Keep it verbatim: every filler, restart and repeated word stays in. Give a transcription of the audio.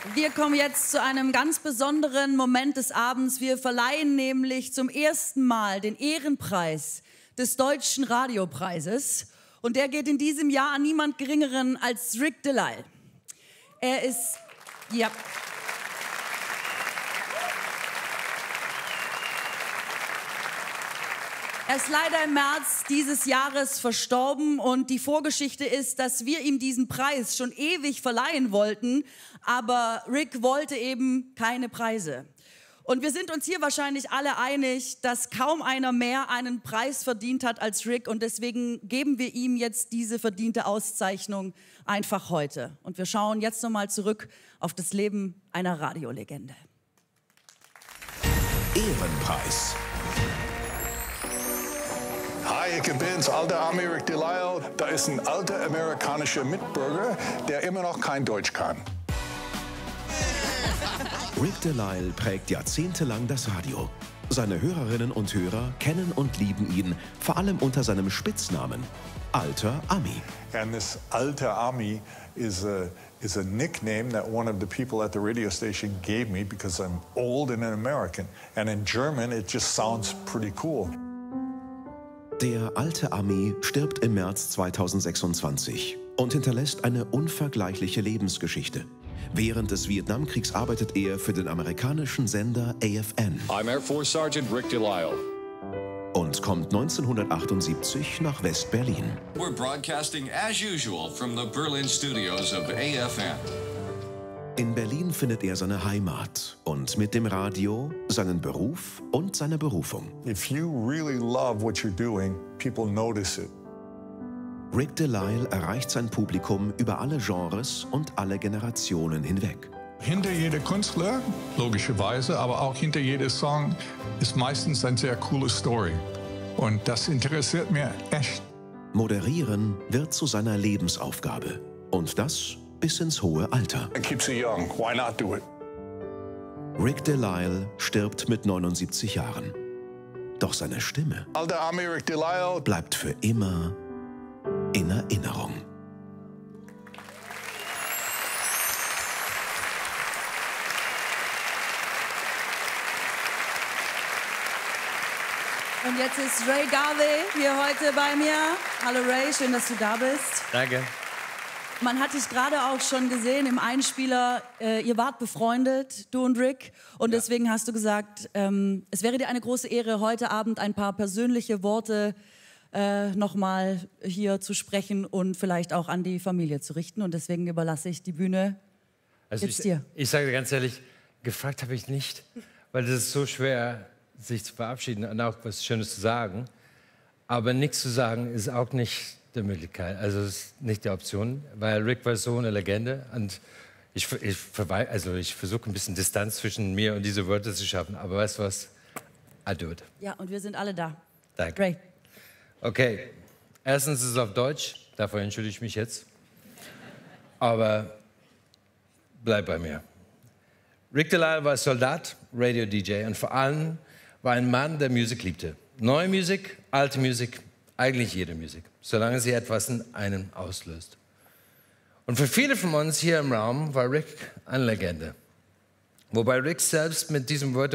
Wir kommen jetzt zu einem ganz besonderen Moment des Abends. Wir verleihen nämlich zum ersten Mal den Ehrenpreis des Deutschen Radiopreises. Und der geht in diesem Jahr an niemand Geringeren als Rick Delisle. Er ist... Ja... Er ist leider im März dieses Jahres verstorben und die Vorgeschichte ist, dass wir ihm diesen Preis schon ewig verleihen wollten, aber Rick wollte eben keine Preise. Und wir sind uns hier wahrscheinlich alle einig, dass kaum einer mehr einen Preis verdient hat als Rick und deswegen geben wir ihm jetzt diese verdiente Auszeichnung einfach heute. Und wir schauen jetzt nochmal zurück auf das Leben einer Radiolegende. Ehrenpreis. Hi, ich bin's, alter Ami Rick Delisle. Da ist ein alter amerikanischer Mitbürger, der immer noch kein Deutsch kann. Rick Delisle prägt jahrzehntelang das Radio. Seine Hörerinnen und Hörer kennen und lieben ihn, vor allem unter seinem Spitznamen Alter Ami. And this alter Ami is a, is a nickname that one of the people at the radio station gave me because I'm old and an American. And in German, it just sounds pretty cool. Der alte Ami stirbt im März zweitausendsechsundzwanzig und hinterlässt eine unvergleichliche Lebensgeschichte. Während des Vietnamkriegs arbeitet er für den amerikanischen Sender A F N. I'm Air Force Sergeant Rick Delisle. Und kommt neunzehnhundertachtundsiebzig nach West-Berlin. We're broadcasting as usual from the Berlin studios of A F N. In Berlin findet er seine Heimat und mit dem Radio seinen Beruf und seine Berufung. If you really love what you're doing, people notice it. Rick Delisle erreicht sein Publikum über alle Genres und alle Generationen hinweg. Hinter jeder Künstler, logischerweise, aber auch hinter jedem Song ist meistens eine sehr coole Story. Und das interessiert mich echt. Moderieren wird zu seiner Lebensaufgabe. Und das bis ins hohe Alter. It keeps you young. Why not do it? Rick Delisle stirbt mit neunundsiebzig Jahren. Doch seine Stimme Alter Ami Rick Delisle bleibt für immer in Erinnerung. Und jetzt ist Ray Garvey hier heute bei mir. Hallo Ray, schön, dass du da bist. Danke. Man hat dich gerade auch schon gesehen im Einspieler, äh, ihr wart befreundet, du und Rick. Und Ja. deswegen hast du gesagt, ähm, es wäre dir eine große Ehre, heute Abend ein paar persönliche Worte äh, nochmal hier zu sprechen und vielleicht auch an die Familie zu richten. Und deswegen überlasse ich die Bühne Also jetzt ich, dir. ich sage dir ganz ehrlich, gefragt habe ich nicht, weil es ist so schwer, sich zu verabschieden und auch was Schönes zu sagen. Aber nichts zu sagen ist auch nicht die Möglichkeit, also es ist nicht die Option, weil Rick war so eine Legende und ich, ich, also ich versuche ein bisschen Distanz zwischen mir und diese Wörter zu schaffen, aber weißt du was? I do it. Ja, und wir sind alle da. Danke. Ray. Okay, erstens ist es auf Deutsch, dafür entschuldige ich mich jetzt, aber bleib bei mir. Rick Delisle war Soldat, Radio-D J und vor allem war ein Mann, der Musik liebte. Neue Musik, alte Musik, eigentlich jede Musik, solange sie etwas in einem auslöst. Und für viele von uns hier im Raum war Rick eine Legende. Wobei Rick selbst mit diesem Wort